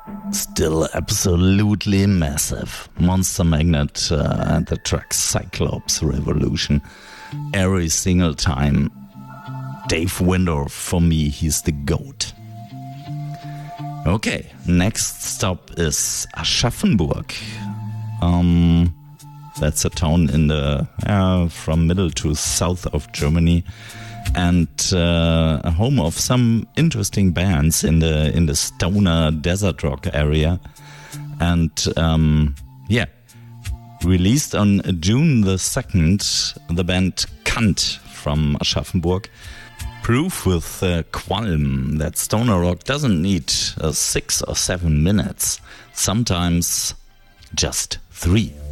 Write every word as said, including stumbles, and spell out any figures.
Still absolutely massive. Monster Magnet uh, and the track Cyclops Revolution. Every single time. Dave Winder, for me, he's the GOAT. Okay, next stop is Aschaffenburg. Um, that's a town in the uh, from middle to south of Germany, and uh, a home of some interesting bands in the in the stoner desert rock area. And um, yeah, released on June the second, the band Kant from Aschaffenburg. Proof with uh, Qualm that stoner rock doesn't need uh, six or seven minutes, sometimes just three.